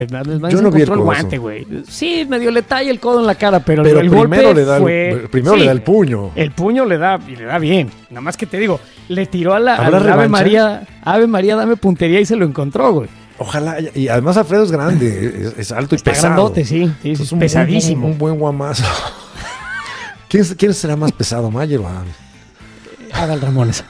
Yo no vi el encontró el guante, güey. Sí, medio le talla el codo en la cara, pero el golpe primero le da el puño. El puño le da y le da bien. Nada más que te digo, le tiró al Ave María, dame puntería y se lo encontró, güey. Ojalá, y además Alfredo es grande, es alto y está pesado. Grandote, sí, es pesadísimo. Un buen guamazo. ¿Quién será más pesado, Mayer o Adal? Adal Ramones.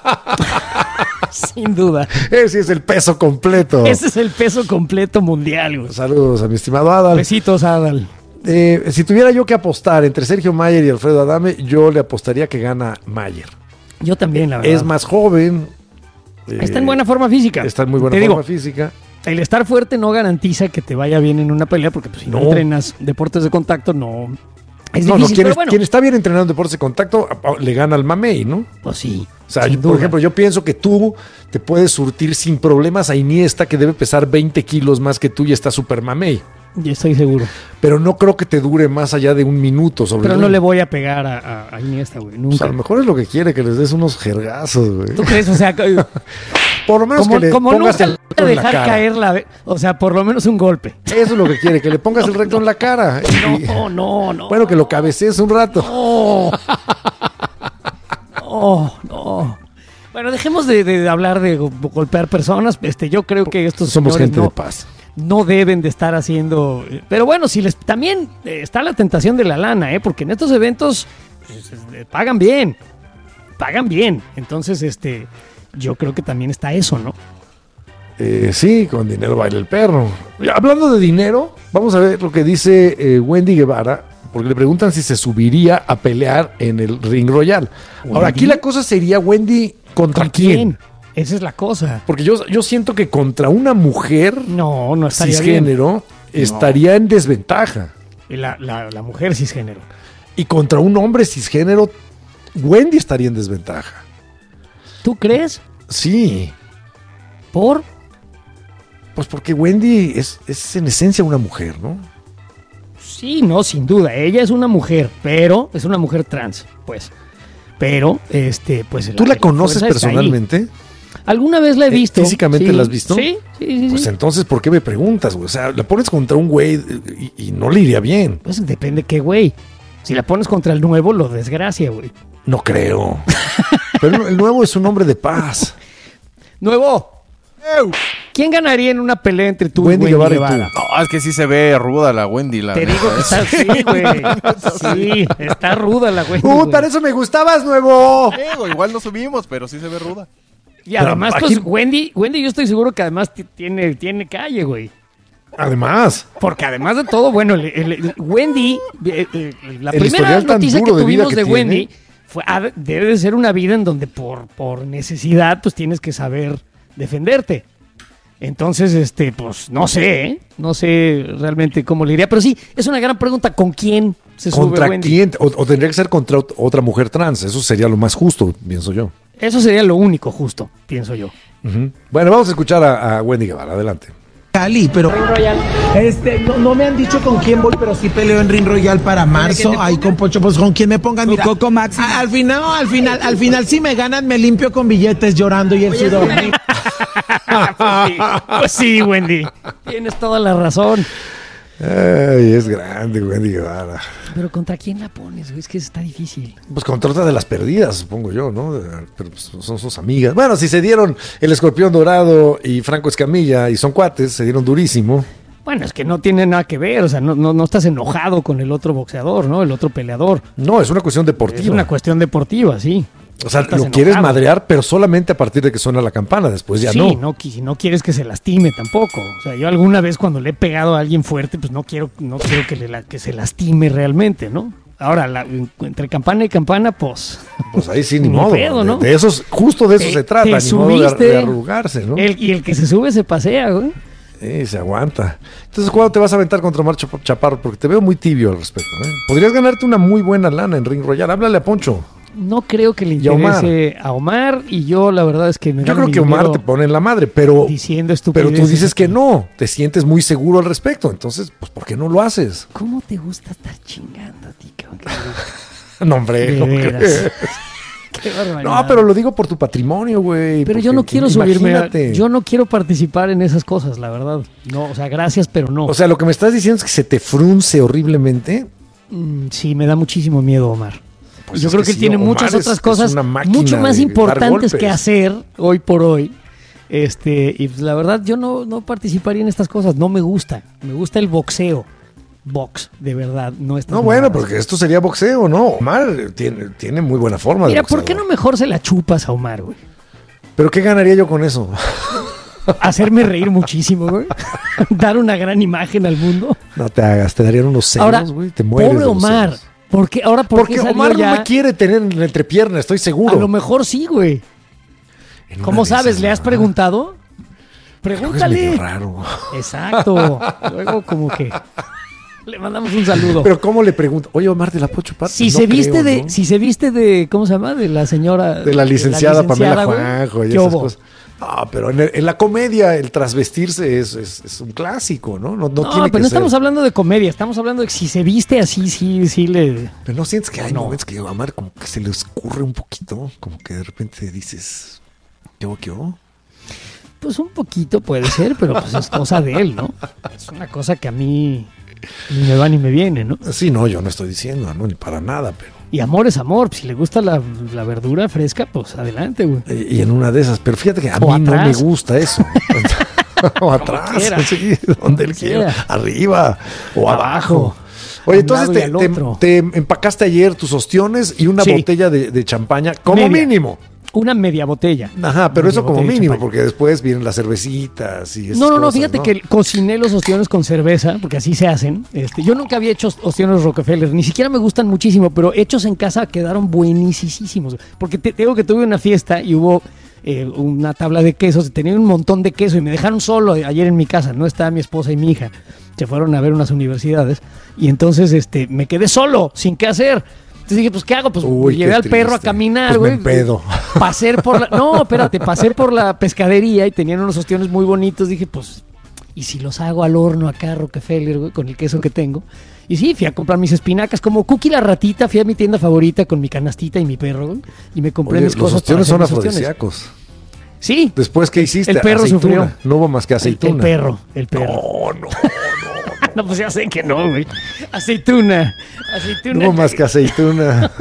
Sin duda. Ese es el peso completo. Ese es el peso completo mundial, güey. Saludos a mi estimado Adal. Besitos, Adal. Si tuviera yo que apostar entre Sergio Mayer y Alfredo Adame, yo le apostaría que gana Mayer. Yo también, la verdad. Es más joven. Está en buena forma física. Está en muy buena forma física. El estar fuerte no garantiza que te vaya bien en una pelea, porque pues, si no entrenas deportes de contacto, no... Es difícil, pero bueno. Quien está bien entrenado en deportes de contacto le gana al mamey, ¿no? Pues sí. O sea, por ejemplo, yo pienso que tú te puedes surtir sin problemas a Iniesta, que debe pesar 20 kilos más que tú y está súper mamey. Yo estoy seguro. Pero no creo que te dure más allá de un minuto. Pero no le voy a pegar a Iniesta, güey. Nunca. Pues a lo mejor es lo que quiere, que les des unos jergazos, güey. ¿Tú crees? O sea, por lo menos que le pongas el recto en la cara. Caer o sea, por lo menos un golpe. Eso es lo que quiere, que le pongas el recto en la cara. No. Bueno, que lo cabecees un rato. No. Bueno, dejemos de hablar de golpear personas. Yo creo que estos somos gente de paz. No deben de estar haciendo... Pero bueno, también está la tentación de la lana, porque en estos eventos pagan bien. Entonces, yo creo que también está eso, ¿no? Sí, con dinero baila el perro. Hablando de dinero, vamos a ver lo que dice Wendy Guevara, porque le preguntan si se subiría a pelear en el Ring Royal. Ahora, aquí la cosa sería, Wendy, ¿contra quién? Esa es la cosa. Porque yo siento que contra una mujer no estaría cisgénero estaría en desventaja. La mujer cisgénero. Y contra un hombre cisgénero, Wendy estaría en desventaja. ¿Tú crees? Sí. ¿Por? Pues porque Wendy es en esencia una mujer, ¿no? Sí, no, sin duda. Ella es una mujer, pero es una mujer trans, pues. Pero, pues... ¿Tú la conoces personalmente? ¿Alguna vez la he visto? ¿Físicamente la has visto? Sí. Pues entonces, ¿por qué me preguntas, güey? O sea, la pones contra un güey y no le iría bien. Pues depende qué güey. Si la pones contra el nuevo, lo desgracia, güey. No creo. Pero el nuevo es un hombre de paz. ¡Nuevo! ¿Quién ganaría en una pelea entre tú Wendy y Wendy Guevara? No, es que sí se ve ruda la Wendy. Te digo que está así, güey. Sí, está ruda la Wendy. Para eso me gustabas, nuevo. Igual no subimos, pero sí se ve ruda. Y además, pues, Wendy, yo estoy seguro que además tiene calle, güey. Además. Porque además de todo, bueno, Wendy, la primera noticia que tuvimos de Wendy debe de ser una vida en donde por necesidad, pues tienes que saber defenderte. Entonces, pues no sé realmente cómo le iría, pero sí, es una gran pregunta, ¿con quién se sube ¿Contra Wendy? quién? O tendría que ser contra otra mujer trans, eso sería lo más justo, pienso yo. Eso sería lo único justo, pienso yo. Uh-huh. Bueno, vamos a escuchar a Wendy Guevara, adelante. Cali, pero Ring Royal. No me han dicho con quién voy, pero sí peleo en Ring Royal para marzo. Ahí con Pocho, pues con quién me pongan. Mira, Coco Maxi. al final, si me ganan, me limpio con billetes llorando y el sudor. Pues sí, Wendy. Tienes toda la razón. Ay, es grande, Wendy Guevara. Pero ¿contra quién la pones, güey? Es que está difícil. Pues contra otra de las perdidas, supongo yo, ¿no? Pero pues, son sus amigas. Bueno, si se dieron el Escorpión Dorado y Franco Escamilla y son cuates, se dieron durísimo. Bueno, es que no tiene nada que ver, o sea, no estás enojado con el otro boxeador, ¿no? El otro peleador. No, es una cuestión deportiva. Es una cuestión deportiva, sí. O sea, lo quieres madrear, pero solamente a partir de que suena la campana, después ya no. Sí, no quieres que se lastime tampoco. O sea, yo alguna vez cuando le he pegado a alguien fuerte, pues no quiero que se lastime realmente, ¿no? Ahora, entre campana y campana, pues... Pues ahí sí, ni modo. Pedo, ¿no? Justo de eso se trata, ni modo de arrugarse, ¿no? Y el que se sube se pasea, güey. Se aguanta. Entonces, ¿cuándo te vas a aventar contra Omar Chaparro? Porque te veo muy tibio al respecto, ¿eh? Podrías ganarte una muy buena lana en Ring Royal. Háblale a Poncho. No creo que le interese a Omar, y yo la verdad es que yo creo que Omar te pone en la madre, pero diciendo estupideces. Pero tú dices que no, te sientes muy seguro al respecto, entonces, pues ¿por qué no lo haces? ¿Cómo te gusta estar chingando a ti, cabrón? No, hombre, Qué barbaridad. No, pero lo digo por tu patrimonio, güey. Pero yo no quiero subirme. Yo no quiero participar en esas cosas, la verdad. No, o sea, gracias, pero no. O sea, lo que me estás diciendo es que se te frunce horriblemente. Sí, me da muchísimo miedo, Omar. Pues yo creo que él tiene muchas otras cosas mucho más importantes que hacer hoy por hoy. Y pues, la verdad, yo no participaría en estas cosas. No me gusta. Me gusta el boxeo. Box, de verdad. No, bueno, porque esto sería boxeo, ¿no? Omar tiene muy buena forma. Mira, ¿por qué no mejor se la chupas a Omar, güey? ¿Pero qué ganaría yo con eso? Hacerme reír muchísimo, güey. Dar una gran imagen al mundo. No te hagas, te darían unos celos, güey. Te mueres. Pobre Omar. Porque Omar no me quiere tener en la entrepierna, estoy seguro. A lo mejor sí, güey. ¿Cómo sabes? ¿Le has preguntado? Pregúntale. Creo que es medio raro. Exacto. Luego como que le mandamos un saludo. Pero ¿cómo le pregunto? Oye, Omar, ¿te la puedo chupar? Si se viste de, ¿cómo se llama? De la señora. De la licenciada Pamela Juanjo y esas cosas. No, pero en la comedia el trasvestirse es un clásico, ¿no? No tiene pero que no estamos hablando de comedia, estamos hablando de que si se viste así, sí le... Pero ¿no sientes que hay momentos que a Omar como que se le escurre un poquito? Como que de repente dices, ¿qué hago? Pues un poquito puede ser, pero pues es cosa de él, ¿no? Es una cosa que a mí ni me va ni me viene, ¿no? Sí, no, yo no estoy diciendo, no, ni para nada, pero... Y amor es amor. Si le gusta la verdura fresca, pues adelante, güey. Y en una de esas. Pero fíjate que a mí no me gusta eso. O atrás, sí, donde él quiera. Arriba o abajo. Oye, entonces te empacaste ayer tus ostiones y una botella de champaña, como mínimo. Una media botella. Ajá, pero eso como mínimo, porque después vienen las cervecitas y esas cosas. No, fíjate que cociné los ostiones con cerveza, porque así se hacen. Yo nunca había hecho ostiones Rockefeller, ni siquiera me gustan muchísimo, pero hechos en casa quedaron buenísimos. Porque te digo que tuve una fiesta y hubo una tabla de quesos, tenía un montón de queso y me dejaron solo ayer en mi casa, no estaba mi esposa y mi hija, se fueron a ver unas universidades y entonces me quedé solo, sin qué hacer. Entonces dije, pues, ¿qué hago? Pues llevé al perro a caminar, güey. Pues me empedo. Pasé por la pescadería y tenían unos ostiones muy bonitos. Dije, pues, ¿y si los hago al horno acá, Rockefeller, güey, con el queso que tengo? Y sí, fui a comprar mis espinacas, como Cookie la ratita, fui a mi tienda favorita con mi canastita y mi perro, güey, y me compré mis cosas. Los ostiones son afrodisíacos. Sí. Después, ¿qué hiciste? El perro sufrió. No hubo más que aceituna. El perro. No. No, pues ya sé que no, güey. Aceituna. No hubo más que aceituna.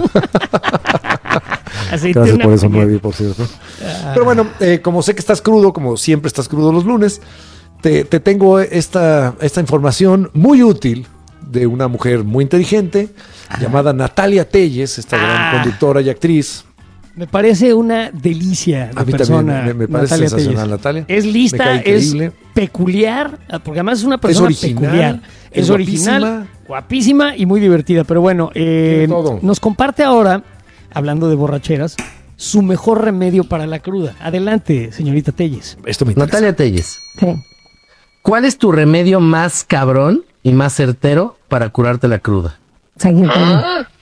Aceituna. Gracias por eso, Nuevi, por cierto. Pero bueno, como sé que estás crudo, como siempre estás crudo los lunes, te tengo esta información muy útil de una mujer muy inteligente llamada Natalia Telles, esta gran conductora y actriz. Me parece una delicia de persona. También me parece Natalia sensacional, Telles. Natalia. Es lista, es peculiar, porque además es una persona peculiar. Es original, guapísima y muy divertida. Pero bueno, nos comparte ahora, hablando de borracheras, su mejor remedio para la cruda. Adelante, señorita Telles. Esto me interesa. Natalia Telles. Sí. ¿Cuál es tu remedio más cabrón y más certero para curarte la cruda? Seguir tomando.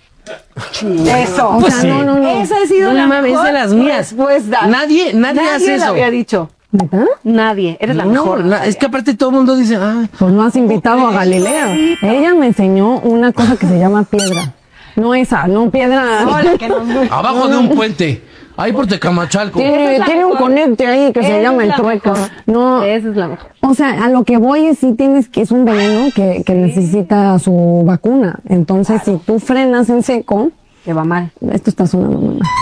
Eso. O sea, sí. no. Esa ha sido la mames, mejor de las mías. respuesta. Nadie hace lo eso. había dicho. ¿Verdad? Nadie. Eres la mejor. Es que aparte todo el mundo dice, Pues no has invitado a Galileo. Ella me enseñó una cosa que se llama piedra. No esa, no piedra. No, la que nos... abajo de un puente, ahí por Tecamachalco. Tiene un conecte ahí que se llama el trueco. No, Esa es la mejor. o sea, a lo que voy es es un veneno que necesita su vacuna. Entonces, si tú frenas en seco, Te va mal. esto está sonando muy mal.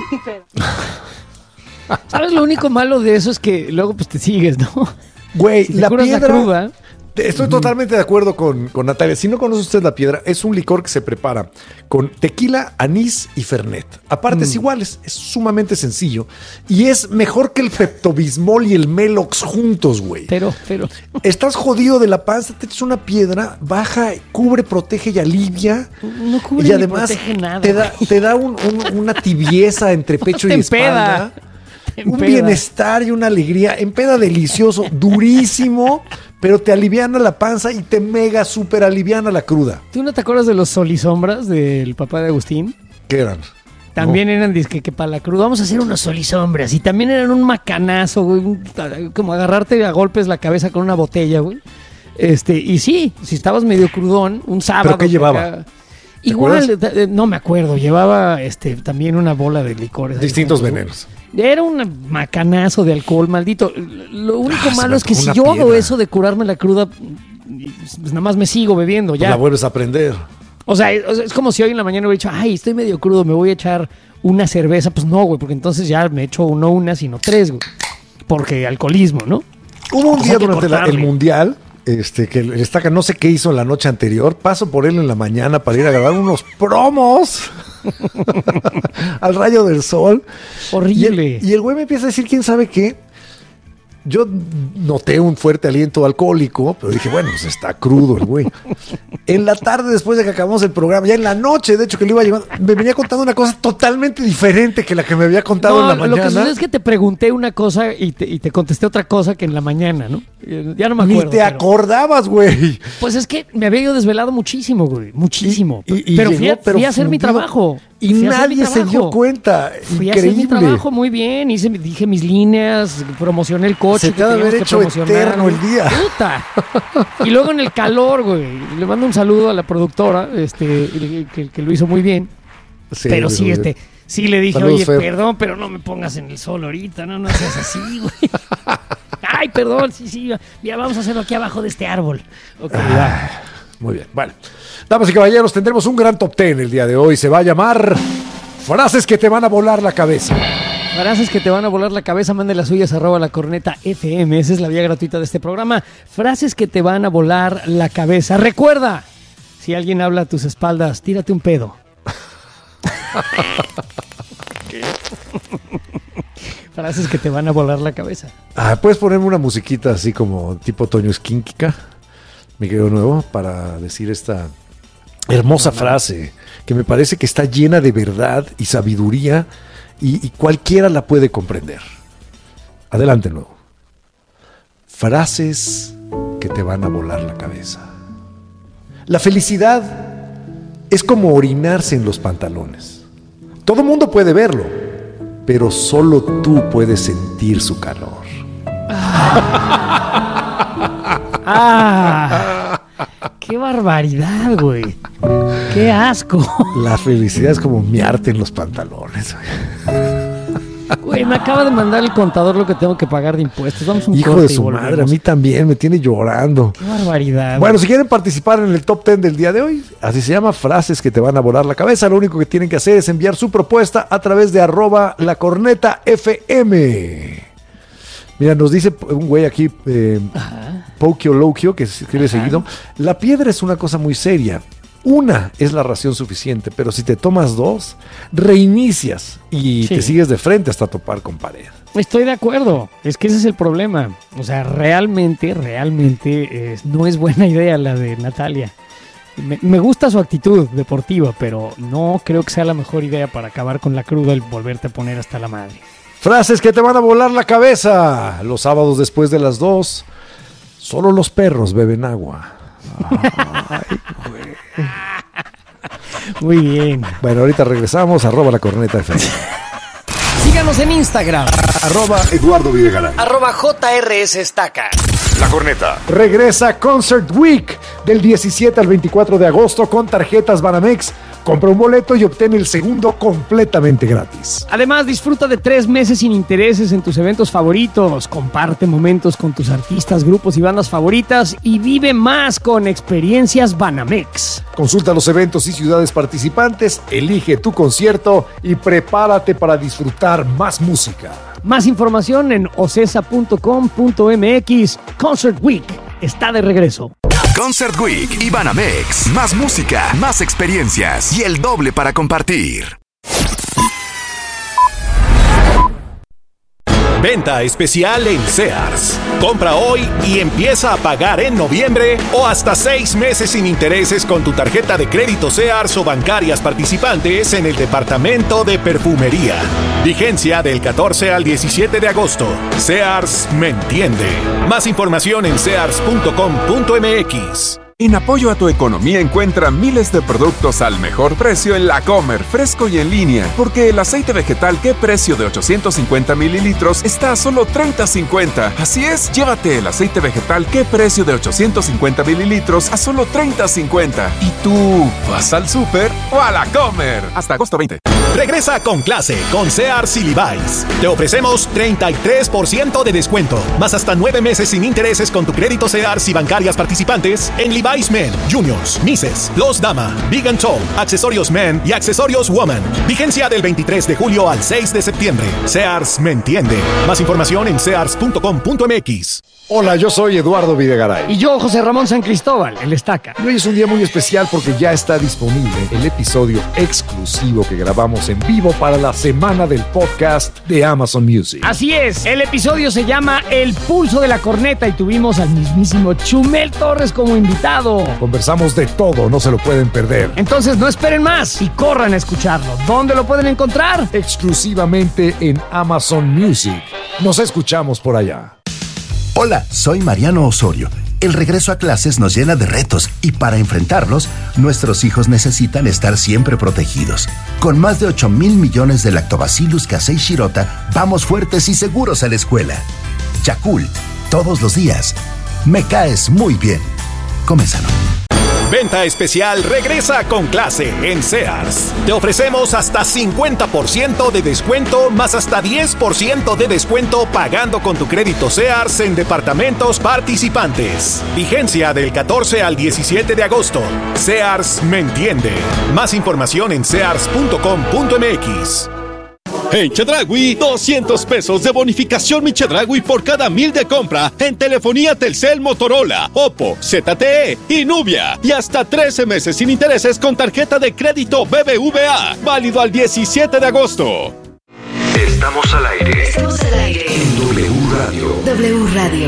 ¿Sabes? Lo único malo de eso es que luego pues te sigues, ¿no? Güey, Si te la curas piedra. cruda. Estoy totalmente de acuerdo con Natalia. Si no conoce usted la piedra, es un licor que se prepara con tequila, anís y fernet. Aparte es igual, es sumamente sencillo. Y es mejor que el Pepto-Bismol y el Melox juntos, güey. Pero. Estás jodido de la panza, te echas una piedra, baja, cubre, protege y alivia. No cubre y ni además protege nada, te da una tibieza entre pecho Te y espalda. empeda. Un bienestar y una alegría. Empeda delicioso, durísimo, pero te aliviana la panza y te mega super aliviana la cruda. ¿Tú no te acuerdas de los solisombras del papá de Agustín? ¿Qué eran? También eran disque que para la cruda vamos a hacer unos solisombras. Y también eran un macanazo, güey. Como agarrarte a golpes la cabeza con una botella, güey. Y sí, si estabas medio crudón, un sábado. ¿Pero qué llevaba? Igual, no me acuerdo, llevaba también una bola de licores. Distintos venenos. Era un macanazo de alcohol, maldito. Lo único malo es que si yo hago eso de curarme la cruda, pues nada más me sigo bebiendo. Ya. Pues la vuelves a aprender. O sea, es como si hoy en la mañana hubiera dicho, ay, estoy medio crudo, me voy a echar una cerveza. Pues no, güey, porque entonces ya me echo no una, sino 3, güey. Porque alcoholismo, ¿no? Hubo un día durante el Mundial, que el Estaca no sé qué hizo la noche anterior, paso por él en la mañana para ir a grabar unos promos al rayo del sol. Horrible. Y el güey me empieza a decir quién sabe qué. Yo noté un fuerte aliento alcohólico, pero dije, bueno, pues está crudo el güey. En la tarde, después de que acabamos el programa, ya en la noche, de hecho, que le iba llevando, me venía contando una cosa totalmente diferente que la que me había contado en la mañana. Lo que sucede es que te pregunté una cosa y te contesté otra cosa que en la mañana, ¿no? Ya no me acuerdo. Ni te acordabas, güey. Pues es que me había ido desvelado muchísimo, güey. Muchísimo. Pero fui a hacer mi trabajo. Y nadie se dio cuenta. Fui a hacer mi trabajo muy bien. Dije mis líneas, promocioné el coche. Se te ha de haber hecho eterno el día. Puta. Y luego en el calor, güey. Le mando un saludo a la productora, que lo hizo muy bien. Sí, pero sí, sí le dije, saludos, oye, Fer, perdón, pero no me pongas en el sol ahorita, no seas así, güey. Ay, perdón, sí, ya vamos a hacerlo aquí abajo de este árbol. Okay, muy bien, bueno. Damas y caballeros, tendremos un gran top 10 el día de hoy. Se va a llamar Frases que te van a volar la cabeza. Frases que te van a volar la cabeza, mande las suyas @lacorneta_FM. Esa es la vía gratuita de este programa. Frases que te van a volar la cabeza. Recuerda, si alguien habla a tus espaldas, tírate un pedo. Frases que te van a volar la cabeza. ¿Puedes ponerme una musiquita así como tipo Toño Esquínquica, mi querido nuevo, para decir esta hermosa frase que me parece que está llena de verdad y sabiduría y cualquiera la puede comprender? Adelante, nuevo. Frases que te van a volar la cabeza. La felicidad es como orinarse en los pantalones. Todo mundo puede verlo, pero solo tú puedes sentir su calor. ¡Qué barbaridad, güey! ¡Qué asco! La felicidad es como miarte en los pantalones, güey. Me acaba de mandar el contador lo que tengo que pagar de impuestos. Vamos un hijo de su madre, a mí también me tiene llorando. ¡Qué barbaridad! Bueno, si quieren participar en el top 10 del día de hoy, así se llama, frases que te van a volar la cabeza, lo único que tienen que hacer es enviar su propuesta a través de @lacornetafm. Mira, nos dice un güey aquí, Pokio Lokio, que se escribe seguido: la piedra es una cosa muy seria. Una es la ración suficiente, pero si te tomas 2, reinicias y te sigues de frente hasta topar con pared. Estoy de acuerdo, es que ese es el problema. O sea, realmente no es buena idea la de Natalia. Me gusta su actitud deportiva, pero no creo que sea la mejor idea para acabar con la cruda el volverte a poner hasta la madre. Frases que te van a volar la cabeza. Los sábados después de las 2, solo los perros beben agua. Ay, güey. Muy bien. Bueno, ahorita regresamos, @lacornetafm. Síganos en Instagram. @Eduardo Videgaray. @JRS Estaca. La Corneta. Regresa Concert Week del 17 al 24 de agosto con tarjetas Banamex. Compra un boleto y obtén el segundo completamente gratis. Además, disfruta de 3 meses sin intereses en tus eventos favoritos. Comparte momentos con tus artistas, grupos y bandas favoritas y vive más con experiencias Banamex. Consulta los eventos y ciudades participantes, elige tu concierto y prepárate para disfrutar más música. Más información en ocesa.com.mx. Concert Week está de regreso. Concert Week y Banamex. Más música, más experiencias y el doble para compartir. Venta especial en Sears. Compra hoy y empieza a pagar en noviembre o hasta 6 meses sin intereses con tu tarjeta de crédito Sears o bancarias participantes en el departamento de perfumería. Vigencia del 14 al 17 de agosto. Sears me entiende. Más información en sears.com.mx. En apoyo a tu economía encuentra miles de productos al mejor precio en La Comer, fresco y en línea. Porque el aceite vegetal ¿Qué precio de 850 mililitros está a solo $30.50? Así es, llévate el aceite vegetal ¿Qué precio de 850 mililitros a solo $30.50? ¿Y tú vas al súper o a La Comer? Hasta agosto 20. Regresa con clase con Sears y Levi's. Te ofrecemos 33% de descuento, más hasta 9 meses sin intereses con tu crédito Sears y bancarias participantes en Levi's Men, Juniors, Misses, Los Dama, Big and Tall, accesorios Men y accesorios Woman. Vigencia del 23 de julio al 6 de septiembre. Sears me entiende. Más información en sears.com.mx. Hola, yo soy Eduardo Videgaray. Y yo, José Ramón San Cristóbal, el Estaca. Y hoy es un día muy especial porque ya está disponible el episodio exclusivo que grabamos en vivo para la semana del podcast de Amazon Music. Así es, el episodio se llama El Pulso de la Corneta y tuvimos al mismísimo Chumel Torres como invitado. Conversamos de todo, no se lo pueden perder. Entonces no esperen más y corran a escucharlo. ¿Dónde lo pueden encontrar? Exclusivamente en Amazon Music. Nos escuchamos por allá. Hola, soy Mariano Osorio. El regreso a clases nos llena de retos y para enfrentarlos, nuestros hijos necesitan estar siempre protegidos. Con más de 8,000 millones de Lactobacillus casei shirota, vamos fuertes y seguros a la escuela. Yakult, todos los días. Me caes muy bien. Come sano. Venta especial regresa con clase en Sears. Te ofrecemos hasta 50% de descuento más hasta 10% de descuento pagando con tu crédito Sears en departamentos participantes. Vigencia del 14 al 17 de agosto. Sears me entiende. Más información en sears.com.mx. En Chedraui, 200 pesos de bonificación Mi Chedraui por cada 1,000 de compra en telefonía Telcel, Motorola, Oppo, ZTE y Nubia. Y hasta 13 meses sin intereses con tarjeta de crédito BBVA. Válido al 17 de agosto. Estamos al aire. Estamos al aire. En W Radio. W Radio.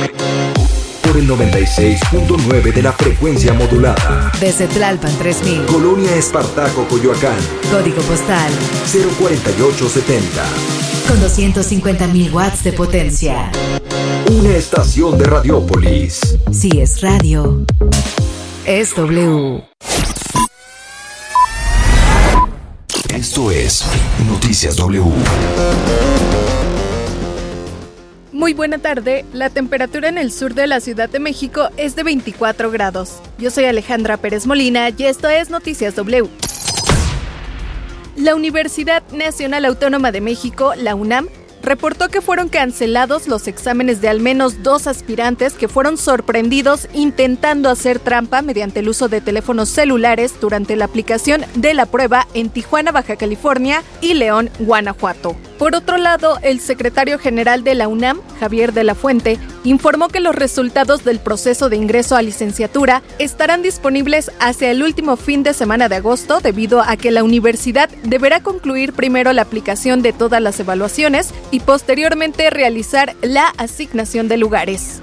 Por el 96.9 de la frecuencia modulada. Desde Tlalpan 3000. Colonia Espartaco, Coyoacán. Código postal 04870. Con 250,000 watts de potencia. Una estación de Radiópolis. Si es radio, es W. Esto es Noticias W. Muy buena tarde, la temperatura en el sur de la Ciudad de México es de 24 grados. Yo soy Alejandra Pérez Molina y esto es Noticias W. La Universidad Nacional Autónoma de México, la UNAM, reportó que fueron cancelados los exámenes de al menos 2 aspirantes que fueron sorprendidos intentando hacer trampa mediante el uso de teléfonos celulares durante la aplicación de la prueba en Tijuana, Baja California y León, Guanajuato. Por otro lado, el secretario general de la UNAM, Javier de la Fuente, informó que los resultados del proceso de ingreso a licenciatura estarán disponibles hacia el último fin de semana de agosto debido a que la universidad deberá concluir primero la aplicación de todas las evaluaciones y posteriormente realizar la asignación de lugares.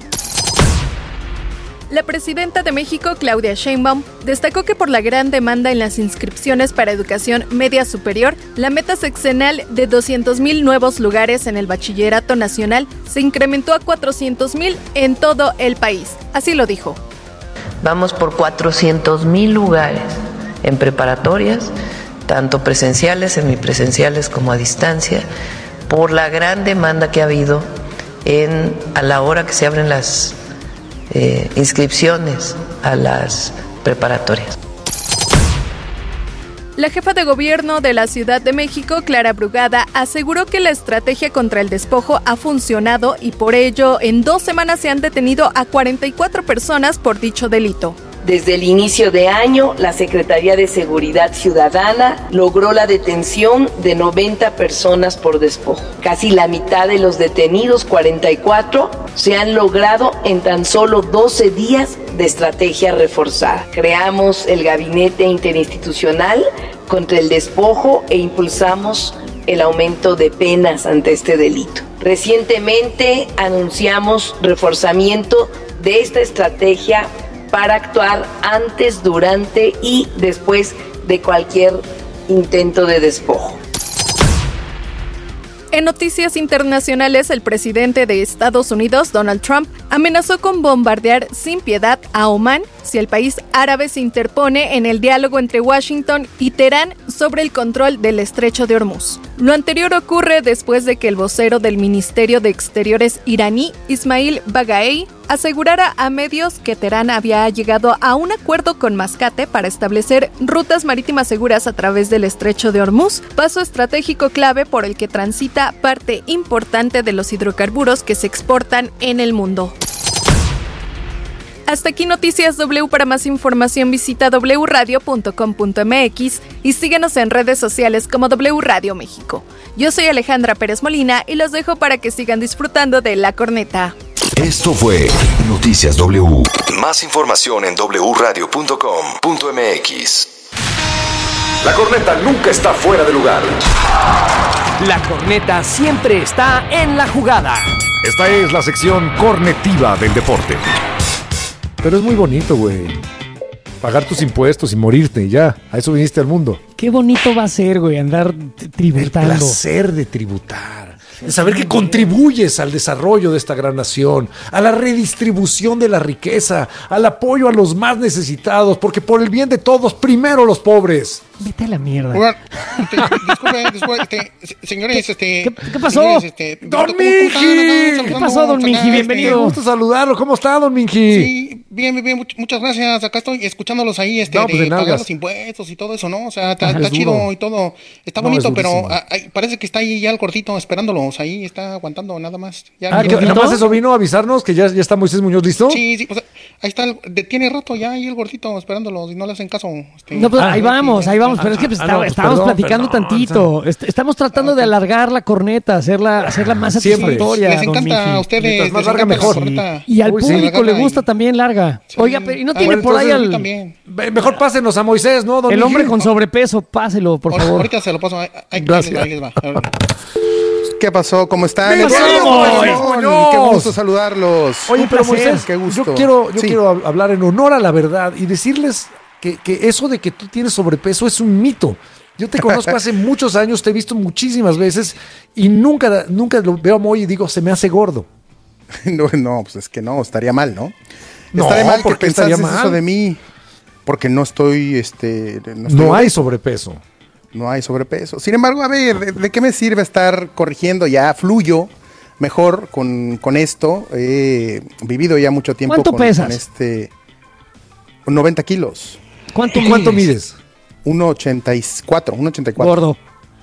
La presidenta de México, Claudia Sheinbaum, destacó que por la gran demanda en las inscripciones para educación media superior, la meta sexenal de 200,000 nuevos lugares en el bachillerato nacional se incrementó a 400,000 en todo el país. Así lo dijo. Vamos por 400,000 lugares en preparatorias, tanto presenciales, semipresenciales como a distancia, por la gran demanda que ha habido a la hora que se abren las inscripciones a las preparatorias. La jefa de gobierno de la Ciudad de México, Clara Brugada, aseguró que la estrategia contra el despojo ha funcionado y por ello en 2 semanas se han detenido a 44 personas por dicho delito. Desde el inicio de año, la Secretaría de Seguridad Ciudadana logró la detención de 90 personas por despojo. Casi la mitad de los detenidos, 44, se han logrado en tan solo 12 días de estrategia reforzada. Creamos el Gabinete Interinstitucional contra el Despojo e impulsamos el aumento de penas ante este delito. Recientemente anunciamos reforzamiento de esta estrategia para actuar antes, durante y después de cualquier intento de despojo. En noticias internacionales, el presidente de Estados Unidos, Donald Trump, amenazó con bombardear sin piedad a Omán si el país árabe se interpone en el diálogo entre Washington y Teherán sobre el control del estrecho de Hormuz. Lo anterior ocurre después de que el vocero del Ministerio de Exteriores iraní, Ismail Baghai, asegurara a medios que Teherán había llegado a un acuerdo con Mascate para establecer rutas marítimas seguras a través del estrecho de Hormuz, paso estratégico clave por el que transita parte importante de los hidrocarburos que se exportan en el mundo. Hasta aquí Noticias W. Para más información visita wradio.com.mx y síguenos en redes sociales como W Radio México. Yo soy Alejandra Pérez Molina y los dejo para que sigan disfrutando de La Corneta. Esto fue Noticias W. Más información en wradio.com.mx. La corneta nunca está fuera de lugar. La corneta siempre está en la jugada. Esta es la sección cornetiva del deporte. Pero es muy bonito, güey. Pagar tus impuestos y morirte, ya. A eso viniste al mundo. Qué bonito va a ser, güey, andar tributando. El placer de tributar. De saber que contribuyes al desarrollo de esta gran nación, a la redistribución de la riqueza, al apoyo a los más necesitados, porque por el bien de todos, primero los pobres. Vete a la mierda. Oigan, disculpe, señores, ¿Qué pasó? Señores, ¡Don Minji! ¿Qué pasó, don Minji? Bienvenido. Me gusta saludarlo. ¿Cómo está, don Minji? Sí, bien, muchas gracias. Acá estoy escuchándolos ahí, pues de pagar los impuestos y todo eso, ¿no? O sea, está chido y todo. Está bonito, pero parece que está ahí ya el gordito esperándolos. Ahí está aguantando nada más. ¿Nada más eso vino a avisarnos que ya está Moisés Muñoz listo? Sí, pues ahí está, tiene rato ya ahí el gordito esperándolos y no le hacen caso. No, pues ahí vamos, pero es que estábamos platicando tantito. Estamos tratando de alargar la corneta, hacerla más satisfactoria. Les encanta a ustedes. Más larga mejor. Y al público le gusta también larga. Sí. Oiga, pero ¿y no tiene por ahí al... Mejor pásenos a Moisés, ¿no, don El hombre con sobrepeso, páselo, por favor. Ahorita se lo paso. Gracias. Ahí les va. ¿Qué pasó? ¿Cómo están? ¡Qué gusto saludarlos. Oye, pero Moisés, yo quiero hablar en honor a la verdad y decirles que eso de que tú tienes sobrepeso es un mito. Yo te conozco hace muchos años, te he visto muchísimas veces y nunca lo veo a Moy y digo, se me hace gordo. No, pues es que no, estaría mal, ¿no? No, estaría mal que pensases eso de mí, porque no estoy, no hay sobrepeso. No hay sobrepeso. Sin embargo, a ver, ¿de qué me sirve estar corrigiendo? Ya fluyo mejor con esto. He vivido ya mucho tiempo. ¿Cuánto pesas? 90 kilos. ¿Cuánto mides? 1.84. Gordo.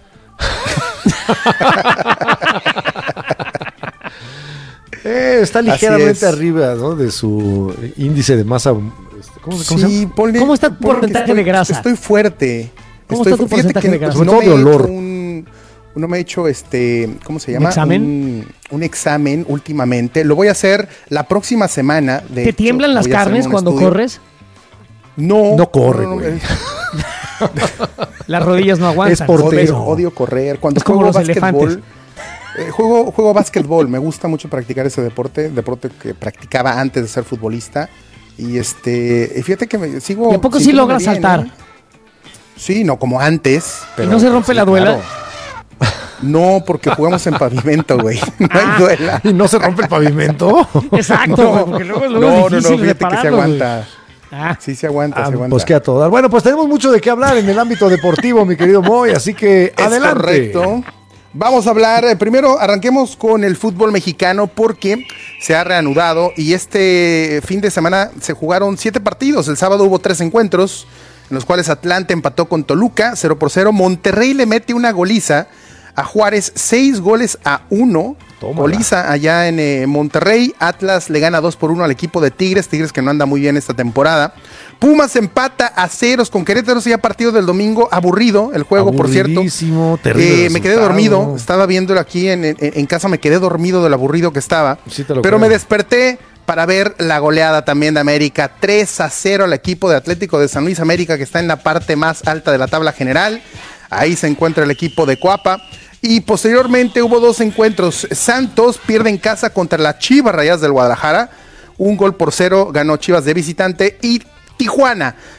Está ligeramente arriba, ¿no? De su índice de masa. ¿Cómo se llama? ¿Cómo está tu porcentaje de grasa? Estoy fuerte. ¿Cómo está tu porcentaje de grasa? No de olor. No me he hecho ¿cómo se llama? ¿Un examen? Un examen últimamente. Lo voy a hacer la próxima semana. ¿Te tiemblan las carnes cuando corres? No corre, güey. Las rodillas no aguantan. Es portero. Odio correr. Cuando juego los básquetbol, juego básquetbol. Me gusta mucho practicar ese deporte que practicaba antes de ser futbolista. Y fíjate que sigo. ¿Y a poco sí logras saltar? Sí, no como antes. Pero, ¿y no se rompe la duela? Claro. No, porque jugamos en pavimento, güey. No hay duela. ¿Y no se rompe el pavimento? Exacto, porque luego es difícil fíjate que se aguanta. Sí se aguanta, se aguanta. Pues que a todas. Bueno, pues tenemos mucho de qué hablar en el ámbito deportivo, mi querido Moy, así que adelante. Correcto. Vamos a hablar, primero arranquemos con el fútbol mexicano porque se ha reanudado y este fin de semana se jugaron 7 partidos. El sábado hubo 3 encuentros en los cuales Atlante empató con Toluca 0-0. Monterrey le mete una goliza a Juárez 6-1. Goliza allá en Monterrey. Atlas le gana 2-1 al equipo de Tigres que no anda muy bien esta temporada. Pumas empata a 0 con Querétaro, ya partido del domingo, aburrido el juego, por cierto. Terrible me quedé dormido, estaba viéndolo aquí en casa, me quedé dormido del aburrido que estaba, pero me desperté para ver la goleada también de América, 3-0 al equipo de Atlético de San Luis. América, que está en la parte más alta de la tabla general. Ahí se encuentra el equipo de Coapa. Y posteriormente hubo 2 encuentros. Santos pierde en casa contra las Chivas Rayadas del Guadalajara. 1-0 ganó Chivas de visitante. Y Tijuana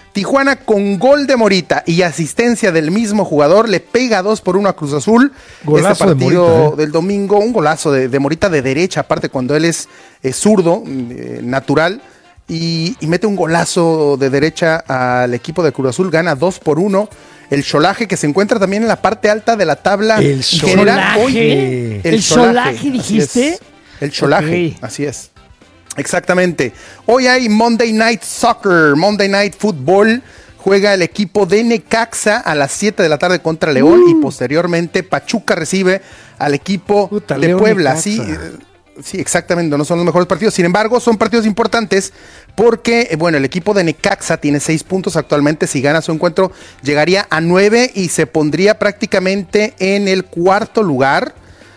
Tijuana con gol de Morita y asistencia del mismo jugador le pega 2-1 a Cruz Azul. Golazo este partido de Morita, del domingo, un golazo de Morita de derecha, aparte cuando él es zurdo, natural, y mete un golazo de derecha al equipo de Cruz Azul, gana 2-1. El Xolaje, que se encuentra también en la parte alta de la tabla el general. Hoy, ¿El Xolaje dijiste? El Xolaje, así es. Exactamente. Hoy hay Monday Night Soccer, Monday Night Football. Juega el equipo de Necaxa a las 7 de la tarde contra León y posteriormente Pachuca recibe al equipo de León, Puebla. Necaxa. Sí, exactamente, no son los mejores partidos. Sin embargo, son partidos importantes porque, bueno, el equipo de Necaxa tiene 6 puntos actualmente. Si gana su encuentro, llegaría a 9 y se pondría prácticamente en el cuarto lugar.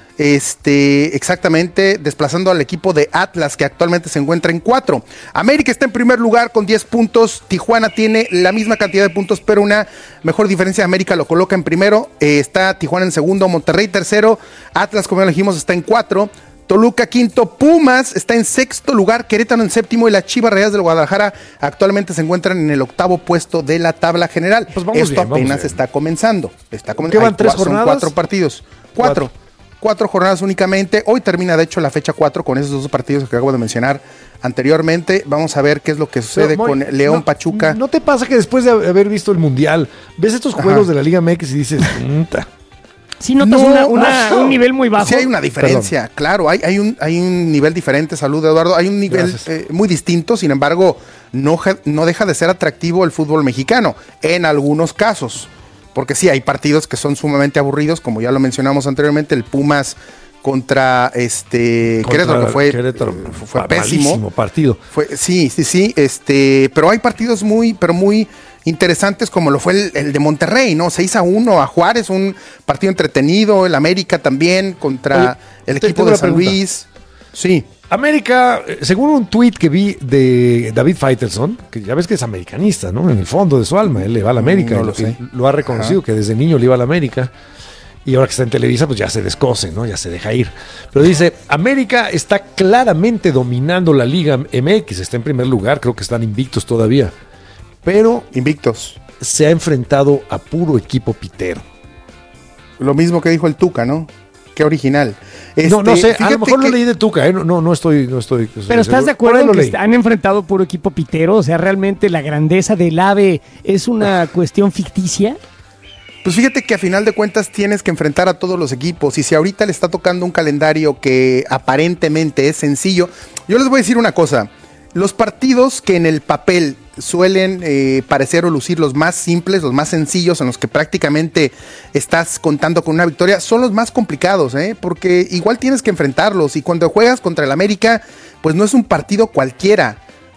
Exactamente, desplazando al equipo de Atlas, que actualmente se encuentra en 4. América está en primer lugar con 10 puntos. Tijuana tiene la misma cantidad de puntos, pero una mejor diferencia. América lo coloca en primero. Está Tijuana en segundo, Monterrey tercero. Atlas, como ya lo dijimos, está en 4. Toluca quinto, Pumas está en sexto lugar, Querétaro en séptimo y las Chivas Rayadas del Guadalajara actualmente se encuentran en el octavo puesto de la tabla general. Pues esto apenas está comenzando. ¿Qué van, 3 jornadas? Son 4 partidos. 4 jornadas únicamente. Hoy termina, de hecho, la fecha 4 con esos 2 partidos que acabo de mencionar anteriormente. Vamos a ver qué es lo que sucede con León, Pachuca. ¿No te pasa que después de haber visto el Mundial, ves estos juegos de la Liga MX y dices, sí notas un nivel muy bajo? Sí hay una diferencia, claro, hay un nivel diferente, salud Eduardo, hay un nivel muy distinto, sin embargo, no deja de ser atractivo el fútbol mexicano, en algunos casos, porque sí, hay partidos que son sumamente aburridos, como ya lo mencionamos anteriormente, el Pumas contra Querétaro, que fue pésimo partido. Sí, pero hay partidos muy interesantes, como lo fue el de Monterrey, ¿no? 6-1 a Juárez, un partido entretenido. El América también contra el equipo de San Luis. Sí. América, según un tuit que vi de David Faitelson, que ya ves que es americanista, ¿no? En el fondo de su alma, él le va a la América, lo ha reconocido, que desde niño le iba a la América. Y ahora que está en Televisa, pues ya se descose, ¿no? Ya se deja ir. Pero dice, América está claramente dominando la Liga MX, está en primer lugar, creo que están invictos todavía. Pero invictos. Se ha enfrentado a puro equipo pitero. Lo mismo que dijo el Tuca, ¿no? Qué original. No sé, a lo mejor lo leí de Tuca, ¿eh? No estoy. Pero ¿estás de acuerdo en que han enfrentado puro equipo pitero? O sea, ¿realmente la grandeza del AVE es una cuestión ficticia? Pues fíjate que a final de cuentas tienes que enfrentar a todos los equipos, y si ahorita le está tocando un calendario que aparentemente es sencillo, yo les voy a decir una cosa: los partidos que en el papel suelen parecer o lucir los más simples, los más sencillos, en los que prácticamente estás contando con una victoria, son los más complicados, porque igual tienes que enfrentarlos, y cuando juegas contra el América, pues no es un partido cualquiera,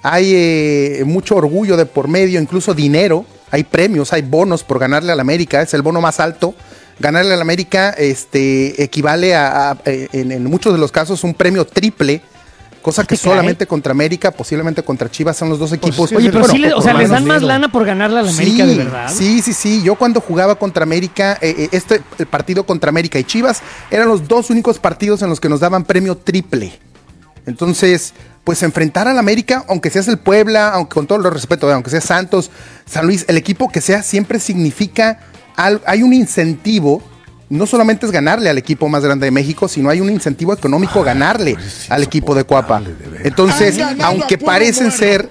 hay mucho orgullo de por medio, incluso dinero, hay premios, hay bonos por ganarle al América, es el bono más alto. Ganarle al América equivale a en muchos de los casos, un premio triple, cosa que solamente contra América, posiblemente contra Chivas, son los dos equipos. Oye, pero sí, les dan más lana por ganarle a la América, de verdad. Sí. Yo cuando jugaba contra América, el partido contra América y Chivas eran los 2 únicos partidos en los que nos daban premio triple. Entonces, pues enfrentar al América, aunque seas el Puebla, aunque con todo el respeto, aunque sea Santos, San Luis, el equipo que sea, siempre significa hay un incentivo. No solamente es ganarle al equipo más grande de México, sino hay un incentivo económico ganarle al equipo de Cuapa. Entonces, aunque parecen ser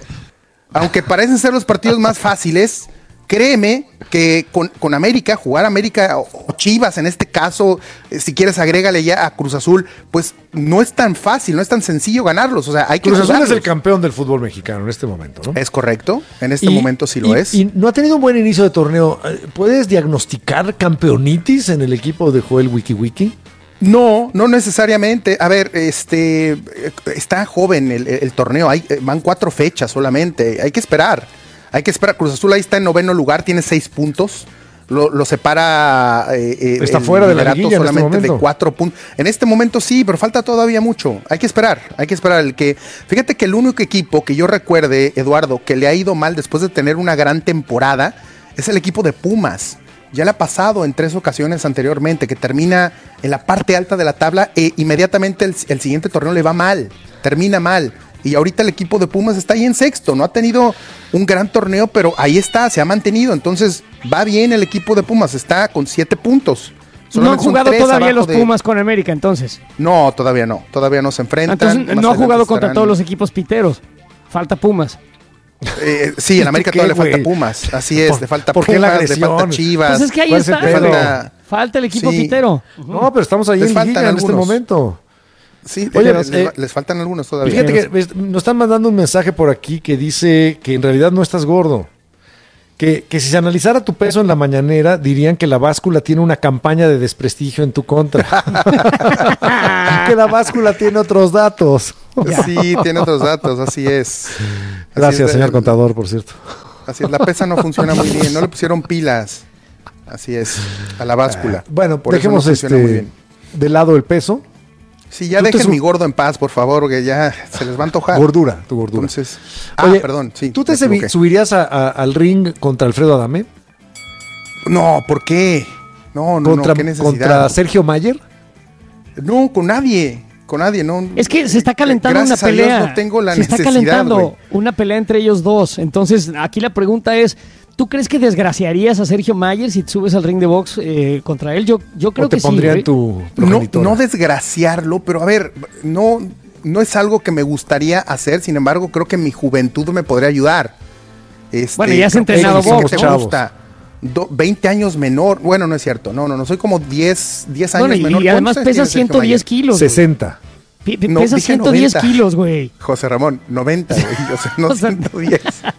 los partidos más fáciles, créeme que con América, jugar América o Chivas en este caso, si quieres agrégale ya a Cruz Azul, pues no es tan fácil, no es tan sencillo ganarlos. O sea, hay que Cruz Azul es el campeón del fútbol mexicano en este momento, ¿no? Es correcto, en este momento sí lo es. Y no ha tenido un buen inicio de torneo. ¿Puedes diagnosticar campeonitis en el equipo de Joel WikiWiki? No necesariamente. A ver, está joven el torneo, van 4 fechas solamente, hay que esperar. Cruz Azul ahí está en 9º lugar, tiene 6 puntos. Lo separa. Está fuera de la liguilla solamente en este de 4 puntos. En este momento sí, pero falta todavía mucho. Hay que esperar. Fíjate que el único equipo que yo recuerde, Eduardo, que le ha ido mal después de tener una gran temporada es el equipo de Pumas. Ya le ha pasado en 3 ocasiones anteriormente, que termina en la parte alta de la tabla e inmediatamente el siguiente torneo le va mal, termina mal. Y ahorita el equipo de Pumas está ahí en sexto. No ha tenido un gran torneo, pero ahí está, se ha mantenido. Entonces va bien el equipo de Pumas, está con 7 puntos. No han jugado todavía los Pumas con América, entonces. No, todavía no se enfrentan. Entonces no ha jugado contra todos los equipos piteros. Falta Pumas. Sí, en América todavía le falta Pumas. Así es, le falta Pumas, le falta Chivas. Pues es que ahí está. Falta el equipo pitero. No, pero estamos ahí en Liga en este momento. Sí, oye, les faltan algunos todavía. Fíjate que nos están mandando un mensaje por aquí que dice que en realidad no estás gordo. Que si se analizara tu peso en la mañanera, dirían que la báscula tiene una campaña de desprestigio en tu contra. Que la báscula tiene otros datos. Sí, tiene otros datos, así es. Gracias, señor contador, por cierto. Así es, la pesa no funciona muy bien, no le pusieron pilas. Así es, a la báscula. Bueno, dejemos de lado el peso. Sí, ya dejen mi gordo en paz, por favor, que ya se les va a antojar. Tu gordura. Entonces, oye, perdón, sí. ¿Tú te subirías al ring contra Alfredo Adame? No, ¿por qué? No, ¿qué necesidad? ¿Contra Sergio Mayer? No, con nadie, no. Es que se está calentando una pelea. Gracias a Dios no tengo la necesidad, está calentando una pelea entre ellos dos. Entonces, aquí la pregunta es, ¿tú crees que desgraciarías a Sergio Mayer si te subes al ring de box contra él? Yo creo que sí. ¿O te pondría en tu progenitora? No desgraciarlo, pero a ver, no es algo que me gustaría hacer. Sin embargo, creo que mi juventud me podría ayudar. Bueno, ya has entrenado box, ¿te gusta? 20 años menor. Bueno, no es cierto. No, soy como 10 años menor. Y además pesa 110 kilos. 60. Pesa 110 kilos, güey. José Ramón, 90, güey. O sea, no 110.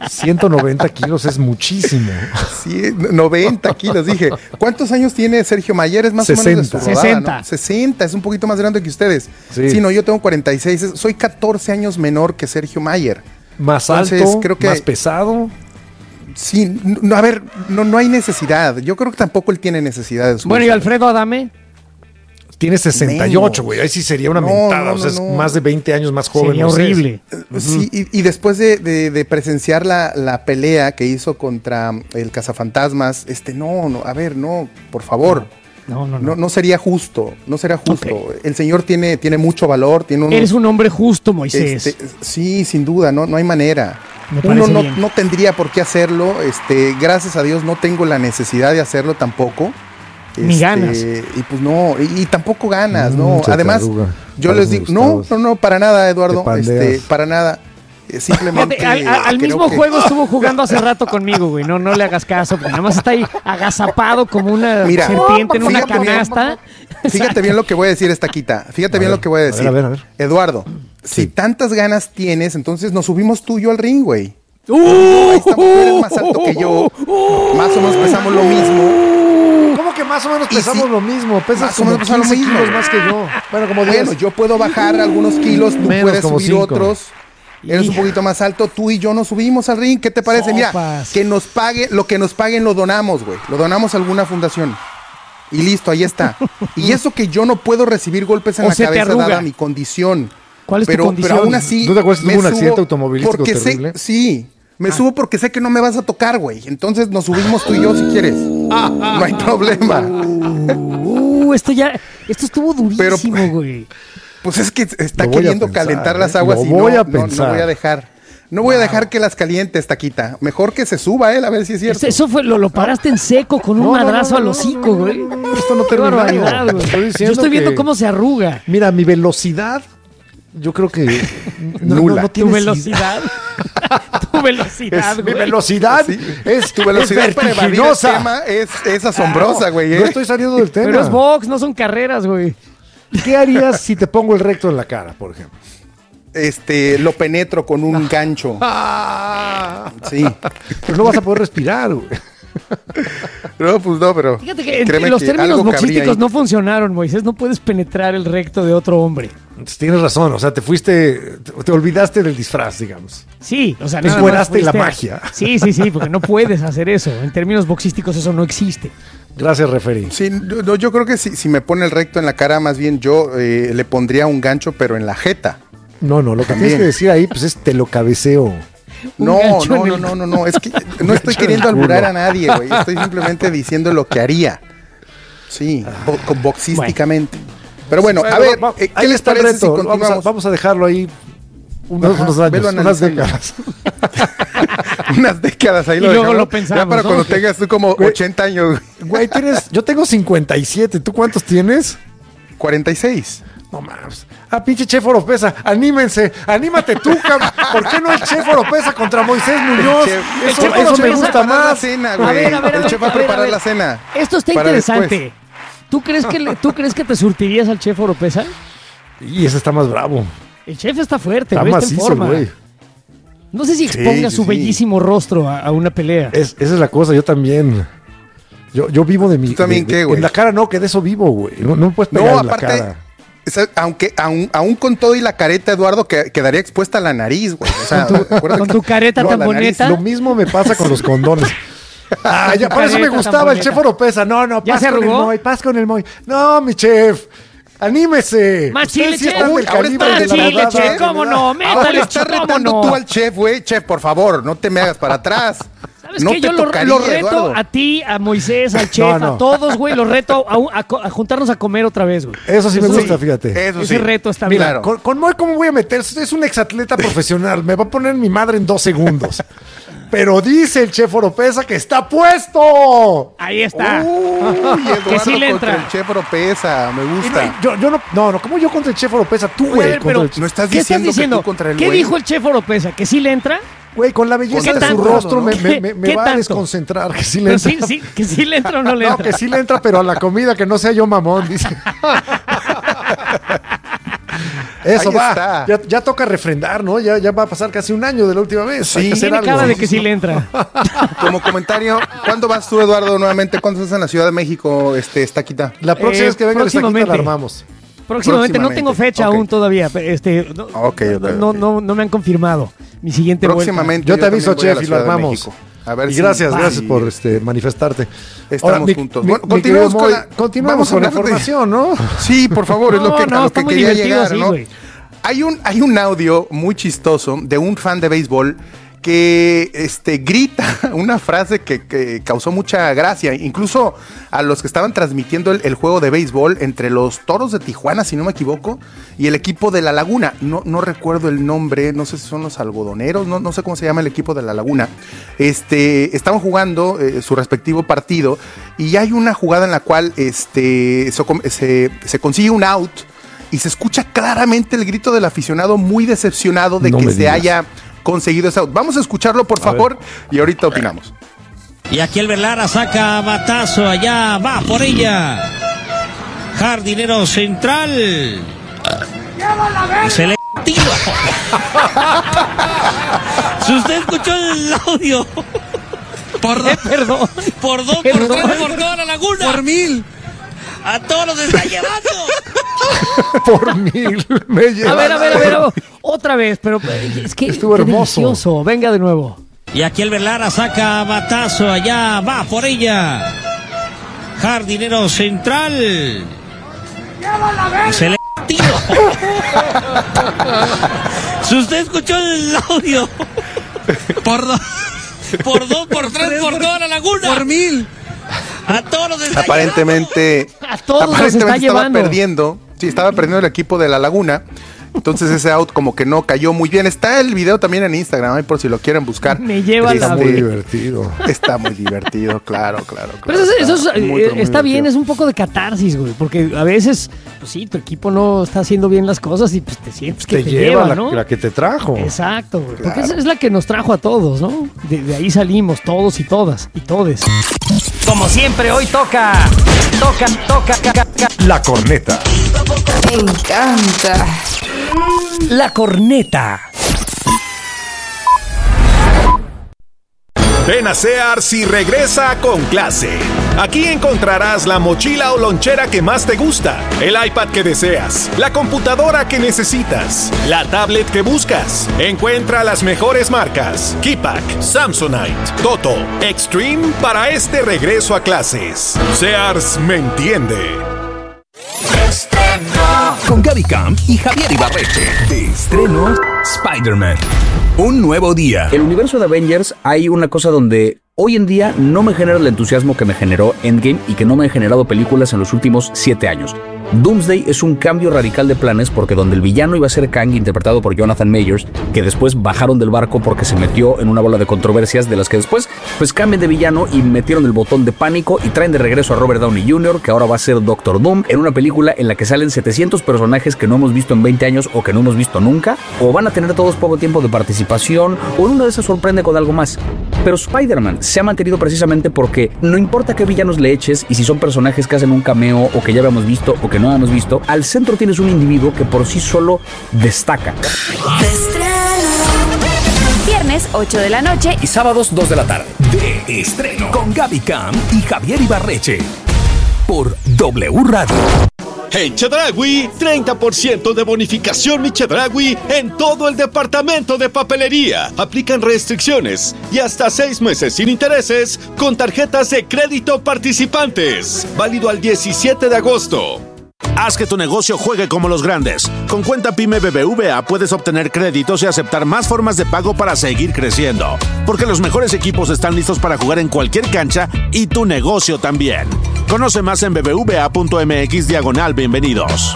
190 kilos es muchísimo. Sí, 90 kilos, dije. ¿Cuántos años tiene Sergio Mayer? Es más 60. O menos de su rodada, 60. ¿no? 60, es un poquito más grande que ustedes. Sí, no, yo tengo 46. Soy 14 años menor que Sergio Mayer. Más alto, creo que más pesado. Sí, a ver, no hay necesidad. Yo creo que tampoco él tiene necesidad de subirse. Bueno, ¿y Alfredo Adame? Tiene 68, güey. Ahí sí sería una mentada. O sea, es más de 20 años más joven. Sería horrible. Sí, y después de presenciar la pelea que hizo contra el Cazafantasmas, a ver, por favor. No sería justo. No sería justo. Okay. El señor tiene mucho valor. Eres un hombre justo, Moisés. Sí, sin duda. No hay manera. Uno no tendría por qué hacerlo. Gracias a Dios no tengo la necesidad de hacerlo tampoco. Ni ganas. Y pues no, y tampoco ganas, ¿no? Además, yo les digo, no, para nada, Eduardo, para nada. Simplemente. Al mismo juego estuvo jugando hace rato conmigo, güey. No le hagas caso, porque nada más está ahí agazapado como una serpiente en una canasta. Fíjate bien lo que voy a decir, Estaquita. Fíjate bien lo que voy a decir. A ver. Eduardo, si tantas ganas tienes, entonces nos subimos tú y yo al ring, güey. Ahí estamos, tú eres más alto que yo. Más o menos pesamos lo mismo. ¿Cómo que más o menos pesamos lo mismo? Pesas como 15 kilos más que yo. Bueno, como 10. Bueno, yo puedo bajar algunos kilos, tú puedes subir 5. Otros. Eres un poquito más alto, tú y yo nos subimos al ring. ¿Qué te parece? Mira, que nos pague, lo que nos paguen lo donamos, güey. Lo donamos a alguna fundación. Y listo, ahí está. Y eso que yo no puedo recibir golpes en la cabeza dada mi condición. ¿Cuál es tu condición? Pero aún así, ¿tú te acuerdas que tuvo un accidente automovilístico terrible? Me subo porque sé que no me vas a tocar, güey. Entonces nos subimos tú y yo si quieres. No hay problema. Esto estuvo durísimo, güey. Pues es que está queriendo calentar las aguas y no voy a dejar. No voy a dejar que las calientes, Taquita. Mejor que se suba él, a ver si es cierto. Eso fue, lo paraste en seco con un madrazo al hocico, güey. Esto no termina. Yo estoy viendo cómo se arruga. Mira, mi velocidad, yo creo que nula. No ¿Tu velocidad? Tu velocidad, güey. Mi velocidad es tu velocidad para evadir el tema es asombrosa, güey. No estoy saliendo del tema. Pero es box, no son carreras, güey. ¿Qué harías si te pongo el recto en la cara, por ejemplo? Lo penetro con un gancho. Sí. Pero no vas a poder respirar, güey. No, pues no, pero. Fíjate que los términos boxísticos no funcionaron, Moisés. No puedes penetrar el recto de otro hombre. Tienes razón, o sea, te olvidaste del disfraz, digamos. Sí, o sea, te esfueraste la magia. Sí, porque no puedes hacer eso. En términos boxísticos eso no existe. Gracias, referí. Sí, yo creo que si me pone el recto en la cara, más bien yo le pondría un gancho, pero en la jeta. No, lo que tienes que decir ahí, pues es te lo cabeceo. No, es que no estoy queriendo alburar a nadie, güey. Estoy simplemente diciendo lo que haría. Sí, boxísticamente. Pero bueno, a ver, ¿qué les parece si continuamos? Vamos a dejarlo ahí Unos años, unas décadas. Unas décadas, ahí Y lo luego dejamos. lo pensamos, Ya para ¿no? cuando tengas tú como 80 años. Güey, yo tengo 57. ¿Tú cuántos tienes? 46. No mames. Pinche Chef Oropesa, anímense, anímate tú, cabrón. ¿Por qué no el Chef Oropesa contra Moisés Muñoz? Eso me gusta más. La cena, güey. El chef va a preparar la cena. Esto está para interesante. ¿Tú crees que te surtirías al Chef Oropesa? Y ese está más bravo. El chef está fuerte, Está güey, está en macizo, forma. güey. No sé si exponga su bellísimo rostro a una pelea. Esa es la cosa, yo también. Yo vivo de mi... ¿Tú también qué, güey? En la cara no, que de eso vivo, güey. No me puedes pegar en la cara. Aunque aún con todo y la careta, Eduardo, quedaría expuesta la nariz, güey. O sea, Con tu careta tan bonita. Lo mismo me pasa con los condones. Ya por eso me gustaba el Chef Oropesa. No, ¿Ya paz se con el arrugó? Moy, paz con el Moy. No, mi chef, anímese. Más Ustedes chile, sí chef. están del Ahora calibre está de la chile, verdad, chef, ¿verdad? ¿cómo no? Ahora Métale, estás ¿cómo retando no? tú al chef, güey. Chef, por favor, no te me hagas para atrás. ¿Sabes No qué? te Yo lo tocaría, reto Eduardo. a ti, a Moisés, al chef, No. a todos, güey. Los reto a juntarnos a comer otra vez, güey. Eso sí me gusta, fíjate. Eso Ese sí. reto está bien. Claro. Con Moy, ¿cómo voy a meter? Es un exatleta profesional. Me va a poner mi madre en 2 segundos. Pero dice el Chef Oropesa que está puesto. Ahí está. Uy, Eduardo Que sí le contra entra. el chef Oropesa, me gusta. Yo no, ¿cómo yo contra el Chef Oropesa? Tú, Oye, a güey, ver, contra pero el Chef. No estás ¿qué estás diciendo que diciendo? tú contra el ¿Qué güey. dijo el chef Oropesa? ¿Que sí le entra? Güey, con la belleza ¿Qué de su tanto? rostro me ¿Qué va a tanto? desconcentrar. Que sí le Pero entra. sí, que sí le entra o no le No, entra. que sí le entra, pero a la comida, que no sea yo mamón, dice. Eso Ahí va. está. Ya toca refrendar, ¿no? Ya va a pasar casi un año de la última vez. Sí. Hay que hacer Tiene algo. cara de que sí le entra. Como comentario, ¿cuándo vas tú, Eduardo, nuevamente? ¿Cuándo estás en la Ciudad de México, Estaquita? La próxima vez que venga el Estaquita la próximamente. armamos. Próximamente, no tengo fecha ok. aún todavía. No me han confirmado mi siguiente Próximamente. Yo te también aviso, voy a la Chef, y lo Ciudad de armamos. México. A ver Y si- gracias si por manifestarte. Estamos juntos. Mi Bueno, continuemos querido con Moy, la- continuamos vamos a con la hablar de- información, ¿no? Sí, por favor, es lo No, que, no, a lo está que muy quería divertido llegar, así, ¿no? güey. Hay un audio muy chistoso de un fan de béisbol que grita una frase que causó mucha gracia, incluso a los que estaban transmitiendo el juego de béisbol entre los Toros de Tijuana, si no me equivoco, y el equipo de La Laguna. No recuerdo el nombre, no sé si son los algodoneros, no sé cómo se llama el equipo de La Laguna. Estaban jugando su respectivo partido y hay una jugada en la cual se consigue un out y se escucha claramente el grito del aficionado muy decepcionado de No que me se digas. haya conseguido ese out. Vamos a escucharlo, por favor, y ahorita opinamos. Y aquí el Verlara saca batazo, allá va por ella. Jardinero central. Y se le tira. Si usted escuchó el audio. Por dos, Perdón. por dos, Perdón. por tres, por toda la laguna. Por 1000. A todos los está llevando. Por 1000. Me lleva. A ver. Otra vez, pero es que Estuvo qué hermoso. delicioso. Venga de nuevo. Y aquí el Verlara saca batazo, allá va por ella. Jardinero central. Y se le tira. Si usted escuchó el audio. Por dos, por tres, por toda la laguna. Por 1000. A todos los está Aparentemente, A todos los está estaba llevando. perdiendo. Sí, estaba perdiendo el equipo de La Laguna. Entonces ese out como que no cayó muy bien. Está el video también en Instagram, ahí por si lo quieren buscar. Me lleva Está la muy divertido. Está muy divertido, claro. Pero eso Está muy está bien, divertido. es un poco de catarsis, güey, porque a veces, pues sí, tu equipo no está haciendo bien las cosas y pues te sientes que Te te lleva lleva, ¿no? la que te trajo. Exacto, güey, porque Claro. es la que nos trajo a todos, ¿no? De ahí salimos todos y todas y todes. Como siempre, hoy toca. La corneta. Me encanta. La corneta. Ven a Sears y regresa con clase. Aquí encontrarás la mochila o lonchera que más te gusta, el iPad que deseas, la computadora que necesitas, la tablet que buscas. Encuentra las mejores marcas: Keypack, Samsonite, Toto, Extreme para este regreso a clases. Sears me entiende. Con Gaby Camp y Javier Ibarreche. De estreno, Spider-Man. Un nuevo día. El universo de Avengers hay una cosa donde hoy en día no me genera el entusiasmo que me generó Endgame y que no me han generado películas en los últimos 7 años. Doomsday es un cambio radical de planes porque donde el villano iba a ser Kang, interpretado por Jonathan Majors, que después bajaron del barco porque se metió en una bola de controversias de las que después pues cambian de villano y metieron el botón de pánico y traen de regreso a Robert Downey Jr., que ahora va a ser Doctor Doom, en una película en la que salen 700 personajes que no hemos visto en 20 años o que no hemos visto nunca, o van a tener todos poco tiempo de participación, o en una de esas sorprende con algo más. Pero Spider-Man se ha mantenido precisamente porque no importa qué villanos le eches y si son personajes que hacen un cameo o que ya habíamos visto o que no habíamos visto, al centro tienes un individuo que por sí solo destaca. Viernes 8 de la noche y sábados 2 de la tarde. De estreno con Gaby Cam y Javier Ibarreche por W Radio. En Chedraui, 30% de bonificación Mi Chedraui en todo el departamento de papelería. Aplican restricciones y hasta 6 meses sin intereses con tarjetas de crédito participantes. Válido al 17 de agosto. Haz que tu negocio juegue como los grandes. Con Cuenta Pyme BBVA puedes obtener créditos y aceptar más formas de pago para seguir creciendo. Porque los mejores equipos están listos para jugar en cualquier cancha y tu negocio también. Conoce más en bbva.mx/bienvenidos.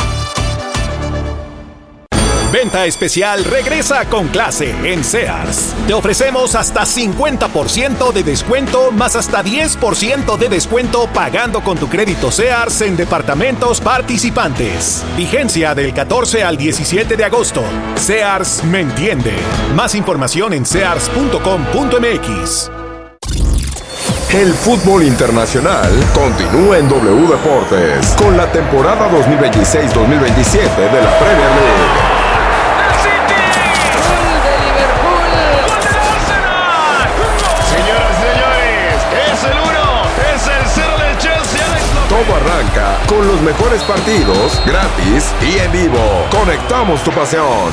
Venta especial regresa con clase en Sears. Te ofrecemos hasta 50% de descuento más hasta 10% de descuento pagando con tu crédito Sears en departamentos participantes. Vigencia del 14 al 17 de agosto. Sears me entiende. Más información en sears.com.mx. El fútbol internacional continúa en W Deportes con la temporada 2026-2027 de la Premier League. Todo arranca con los mejores partidos, gratis y en vivo. Conectamos tu pasión.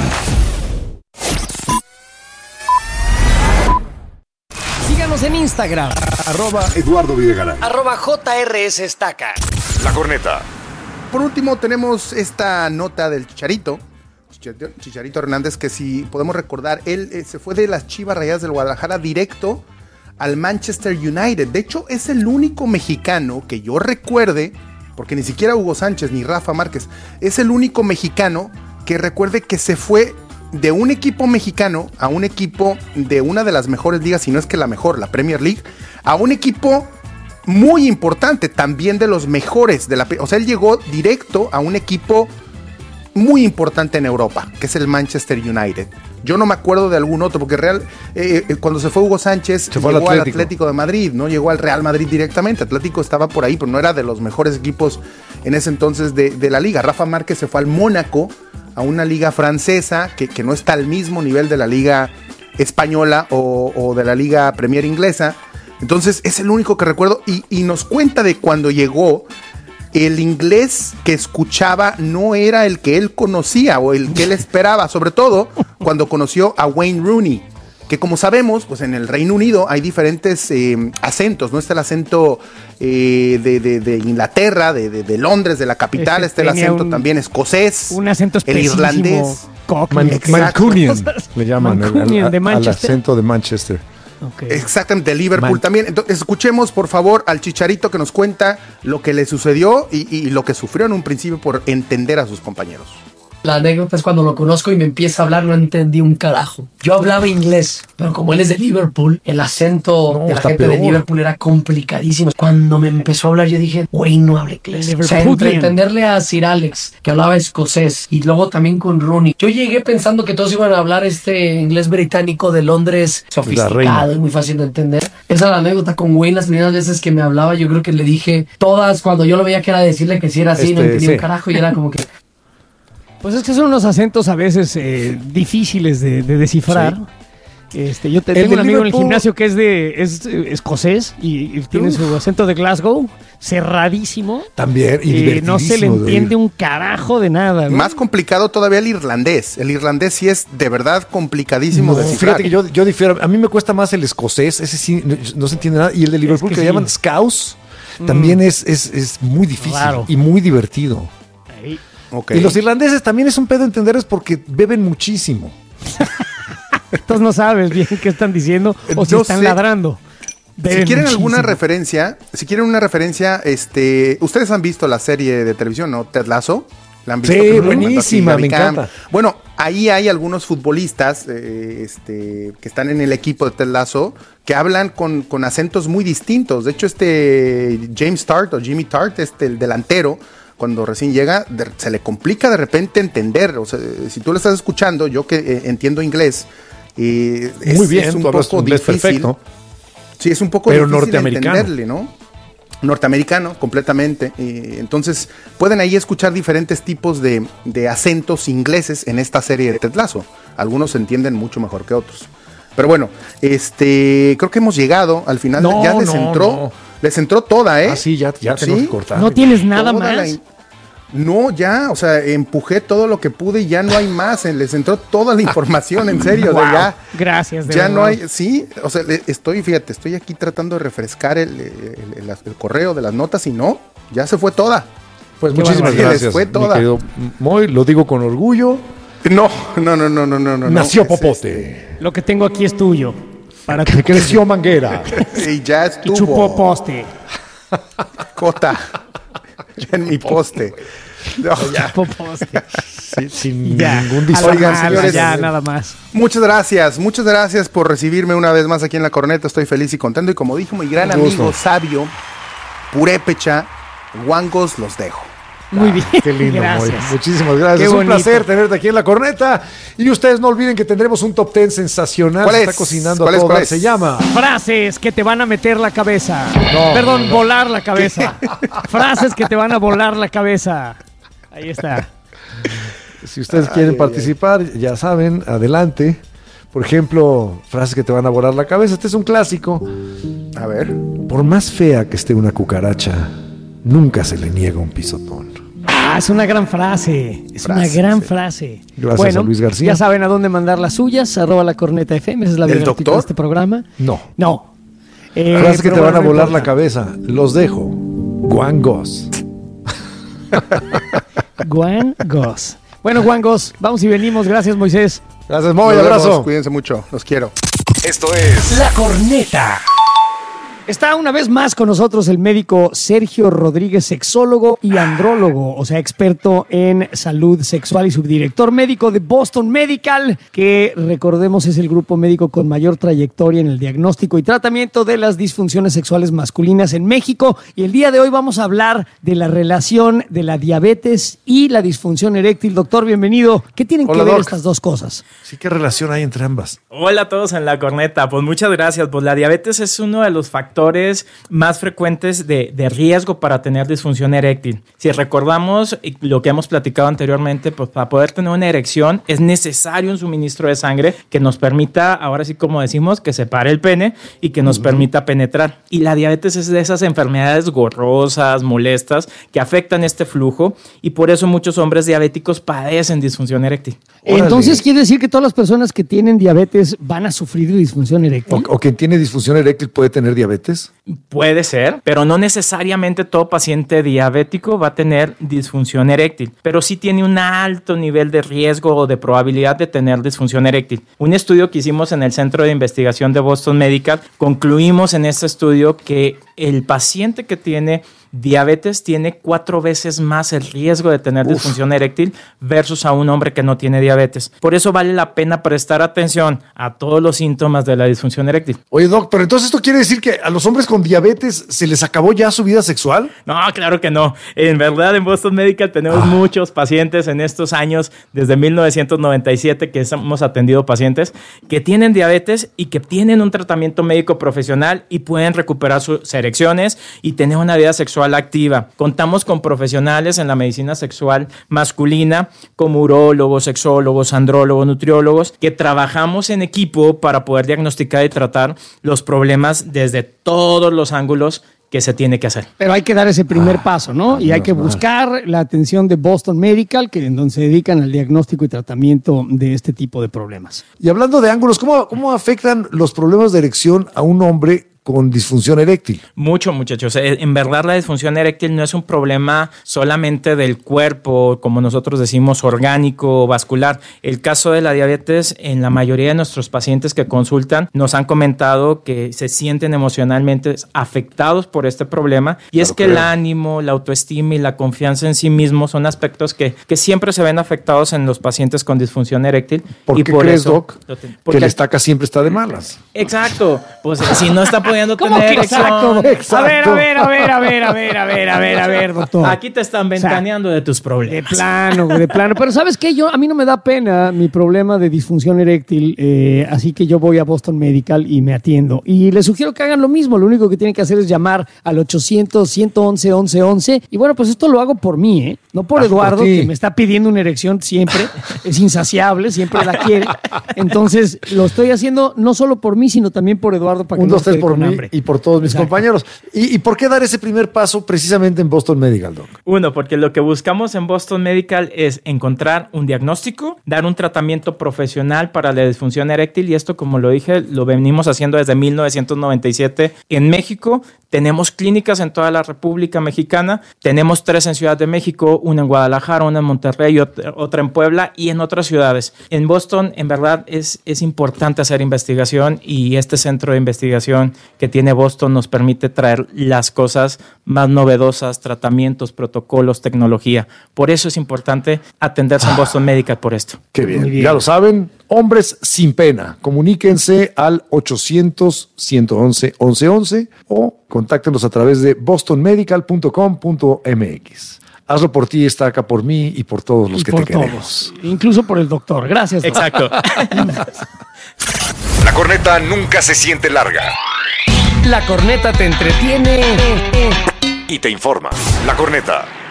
Síganos en Instagram. @Eduardo Videgaray. @JRS Estaca. La Corneta. Por último tenemos esta nota del Chicharito Hernández, que si podemos recordar, él se fue de las Chivas Rayadas del Guadalajara directo al Manchester United. De hecho, es el único mexicano que yo recuerde, porque ni siquiera Hugo Sánchez ni Rafa Márquez, es el único mexicano que recuerde que se fue de un equipo mexicano a un equipo de una de las mejores ligas, si no es que la mejor, la Premier League, a un equipo muy importante, también de los mejores de la... O sea, él llegó directo a un equipo muy importante en Europa, que es el Manchester United. Yo no me acuerdo de algún otro, porque cuando se fue Hugo Sánchez, llegó al Atlético de Madrid, no llegó al Real Madrid directamente. Atlético estaba por ahí, pero no era de los mejores equipos en ese entonces de la liga. Rafa Márquez se fue al Mónaco, a una liga francesa que no está al mismo nivel de la liga española o de la liga Premier inglesa. Entonces es el único que recuerdo, y nos cuenta de cuando llegó. El inglés que escuchaba no era el que él conocía o el que él esperaba, sobre todo cuando conoció a Wayne Rooney, que como sabemos, pues en el Reino Unido hay diferentes acentos, ¿no? Está el acento de Inglaterra, de Londres, de la capital, está el acento también escocés, un acento el irlandés, Mancunian, le llaman al acento de Manchester. Okay. Exactamente, de Liverpool también. Entonces, escuchemos por favor al Chicharito, que nos cuenta lo que le sucedió y lo que sufrió en un principio por entender a sus compañeros. La anécdota es cuando lo conozco y me empieza a hablar, no entendí un carajo. Yo hablaba inglés, pero como él es de Liverpool, el acento de la gente de Liverpool era complicadísimo. Cuando me empezó a hablar, yo dije, güey, no hablo inglés. O sea, entre entenderle a Sir Alex, que hablaba escocés, y luego también con Rooney. Yo llegué pensando que todos iban a hablar inglés británico de Londres, sofisticado y muy fácil de entender. Esa es la anécdota con Wayne. Las primeras veces que me hablaba, yo creo que le dije todas, cuando yo lo veía que era decirle que sí era así, no entendía un carajo, y era como que... Pues es que son unos acentos a veces difíciles de descifrar. Sí. Yo tengo un amigo en el gimnasio que es escocés y tiene su acento de Glasgow cerradísimo. También, y no se le entiende un carajo de nada, ¿no? Más complicado todavía el irlandés. El irlandés sí es de verdad complicadísimo de descifrar. Fíjate que yo difiero. A mí me cuesta más el escocés, ese sí no se entiende nada. Y el de Liverpool, que le llaman Scouse, también es muy difícil y muy divertido. Okay. Y los irlandeses también es un pedo entenderles porque beben muchísimo. Entonces no sabes bien qué están diciendo o si están ladrando. Si quieren alguna referencia, ustedes han visto la serie de televisión, ¿no? Ted Lasso. ¿La han visto? Sí, buenísima, me encanta. Bueno, ahí hay algunos futbolistas que están en el equipo de Ted Lasso que hablan con acentos muy distintos. De hecho, James Tart o Jimmy Tart, el delantero, cuando recién llega, se le complica de repente entender. O sea, si tú lo estás escuchando, yo que entiendo inglés, muy bien, es un tú hablas poco inglés difícil. Perfecto. Sí, es un poco pero difícil norteamericano. entenderle, ¿no? Norteamericano, completamente. Entonces, pueden ahí escuchar diferentes tipos de acentos ingleses en esta serie de Ted Lasso. Algunos se entienden mucho mejor que otros. Pero bueno, creo que hemos llegado al final. Les entró toda, ¿eh? Ah, sí, ya tenemos que cortar. ¿No tienes nada más? No, ya, o sea, empujé todo lo que pude y ya no hay más. Les entró toda la información, en serio. Wow. O sea, ya, gracias. Ya verdad. No hay, sí, o sea, estoy aquí tratando de refrescar el correo de las notas y no, ya se fue toda. Pues muchísimas gracias, fue toda. Mi querido Moy, lo digo con orgullo. No. Nació Popote. Lo que tengo aquí es tuyo. Para que creció Manguera. Y ya estuvo. Y chupó poste. Cota. Ya en mi poste. No, ya. Poste. Sin ningún disfraz. Oigan, señores, ya, nada más. Muchas gracias por recibirme una vez más aquí en La Corneta. Estoy feliz y contento. Y como dijo mi gran amigo sabio, purépecha, guangos los dejo. Muy bien. Qué lindo, gracias. Moy. Muchísimas gracias. Es un placer tenerte aquí en La Corneta. Y ustedes no olviden que tendremos un top 10 sensacional. ¿Cuál está cocinando a todo. Se llama Frases que te van a meter la cabeza. No. Volar la cabeza. Frases que te van a volar la cabeza. Ahí está. Si ustedes quieren participar, ya saben, adelante. Por ejemplo, frases que te van a volar la cabeza. Este es un clásico. A ver. Por más fea que esté una cucaracha, nunca se le niega un pisotón. Es una gran frase. Una gran frase. Gracias a Luis García. Ya saben a dónde mandar las suyas. @lacornetafm. Esa es la biografía de este programa. No. Frases que te van a volar la cabeza. Los dejo. Guangos. Guangos. Bueno, guangos, vamos y venimos. Gracias, Moisés. Gracias, Moy. Abrazo. Cuídense mucho. Los quiero. Esto es La Corneta. Está una vez más con nosotros el médico Sergio Rodríguez, sexólogo y andrólogo, o sea, experto en salud sexual y subdirector médico de Boston Medical, que recordemos es el grupo médico con mayor trayectoria en el diagnóstico y tratamiento de las disfunciones sexuales masculinas en México. Y el día de hoy vamos a hablar de la relación de la diabetes y la disfunción eréctil. Doctor, bienvenido. ¿Qué tienen que ver estas dos cosas? Sí, ¿qué relación hay entre ambas? Hola a todos en La Corneta. Pues muchas gracias. Pues la diabetes es uno de los factores más frecuentes de riesgo para tener disfunción eréctil. Si recordamos lo que hemos platicado anteriormente, pues para poder tener una erección es necesario un suministro de sangre que nos permita, ahora sí como decimos, que separe el pene y que nos permita penetrar. Y la diabetes es de esas enfermedades gorrosas, molestas, que afectan este flujo y por eso muchos hombres diabéticos padecen disfunción eréctil. Entonces, ¿quiere decir que todas las personas que tienen diabetes van a sufrir de disfunción eréctil? ¿O quien tiene disfunción eréctil puede tener diabetes? Puede ser, pero no necesariamente todo paciente diabético va a tener disfunción eréctil, pero sí tiene un alto nivel de riesgo o de probabilidad de tener disfunción eréctil. Un estudio que hicimos en el Centro de Investigación de Boston Medical, concluimos en este estudio que el paciente que tiene diabetes tiene 4 veces más el riesgo de tener disfunción eréctil versus a un hombre que no tiene diabetes. Por eso vale la pena prestar atención a todos los síntomas de la disfunción eréctil. Oye, doctor, entonces esto quiere decir que a los hombres con diabetes se les acabó ya su vida sexual. No, claro que no. En verdad, en Boston Medical tenemos muchos pacientes en estos años, desde 1997 que hemos atendido pacientes que tienen diabetes y que tienen un tratamiento médico profesional y pueden recuperar sus erecciones y tener una vida sexual activa. Contamos con profesionales en la medicina sexual masculina como urólogos, sexólogos, andrólogos, nutriólogos, que trabajamos en equipo para poder diagnosticar y tratar los problemas desde todos los ángulos que se tiene que hacer. Pero hay que dar ese primer paso, ¿no? Y hay que buscar la atención de Boston Medical, que en donde se dedican al diagnóstico y tratamiento de este tipo de problemas. Y hablando de ángulos, ¿cómo afectan los problemas de erección a un hombre con disfunción eréctil. Mucho, muchachos. En verdad la disfunción eréctil no es un problema solamente del cuerpo, como nosotros decimos, orgánico o vascular. El caso de la diabetes, en la mayoría de nuestros pacientes que consultan, nos han comentado que se sienten emocionalmente afectados por este problema. Y es que el ánimo, la autoestima y la confianza en sí mismos son aspectos que siempre se ven afectados en los pacientes con disfunción eréctil. ¿Por qué crees, Doc, que la estaca siempre está de malas? Exacto. Pues si no está pudiendo tener erección. Exacto. A ver, doctor. Aquí te están ventaneando de tus problemas. De plano. Pero ¿sabes qué? A mí no me da pena mi problema de disfunción eréctil, así que yo voy a Boston Medical y me atiendo. Y les sugiero que hagan lo mismo. Lo único que tienen que hacer es llamar al 800-111-1111. Y bueno, pues esto lo hago por mí, no por Eduardo, que me está pidiendo una erección siempre. Es insaciable, siempre la quiere. Entonces, lo estoy haciendo no solo por mí, sino también por Eduardo. Para que un, dos, tres por mí hambre. Y por todos mis compañeros. ¿Y por qué dar ese primer paso precisamente en Boston Medical, Doc? Uno, porque lo que buscamos en Boston Medical es encontrar un diagnóstico, dar un tratamiento profesional para la disfunción eréctil, y esto, como lo dije, lo venimos haciendo desde 1997 en México. Tenemos clínicas en toda la República Mexicana, tenemos 3 en Ciudad de México, una en Guadalajara, una en Monterrey, otra en Puebla y en otras ciudades. En Boston, en verdad, es importante hacer investigación, y este centro de investigación que tiene Boston nos permite traer las cosas más novedosas, tratamientos, protocolos, tecnología. Por eso es importante atenderse en Boston Medical por esto. Qué bien. Ya lo saben, hombres sin pena. Comuníquense al 800-111-1111 o contáctenos a través de bostonmedical.com.mx. Hazlo por ti, está acá por mí y por todos los que te queremos. Incluso por el doctor. Gracias, doctor. Exacto. La corneta nunca se siente larga. La corneta te entretiene Y te informa. La corneta.